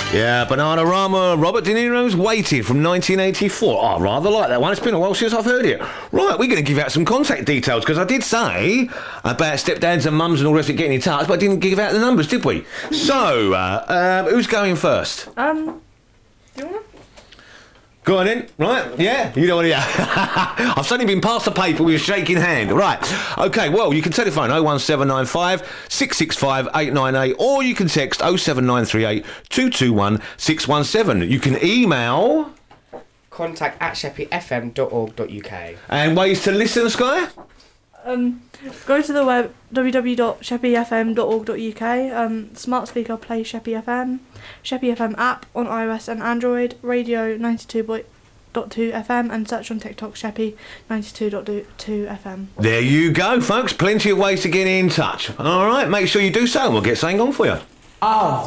Yeah, Bananarama, Robert De Niro's Waited from 1984. Oh, I rather like that one. It's been a while since I've heard it. Right, we're going to give out some contact details, because I did say about stepdads and mums and all the rest of it getting in touch, but I didn't give out the numbers, did we? So, who's going first? Do you want to? Go on in, right? Yeah? You don't want to... I've suddenly been past the paper with a shaking hand. Right. OK, well, you can telephone 01795 665 898, or you can text 07938 221 617. You can email... contact@sheppyfm.org.uk. And ways to listen, Sky? Go to the web www.sheppyfm.org.uk. Smart speaker play Sheppy FM. Sheppy FM app on iOS and Android. Radio 92.2 FM, and search on TikTok Sheppy 92.2 FM. There you go, folks. Plenty of ways to get in touch. All right, make sure you do so, and we'll get something on for you. Oh,